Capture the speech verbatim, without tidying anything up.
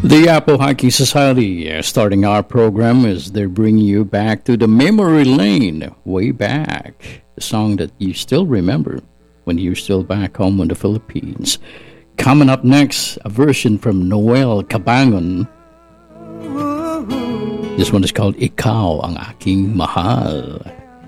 The Apple Hiking Society uh, starting our program as they're bringing you back to the memory lane, way back. The song that you still remember when you're still back home in the Philippines. Coming up next, a version from Noel Cabangon. This one is called Ikaw Ang Aking Mahal.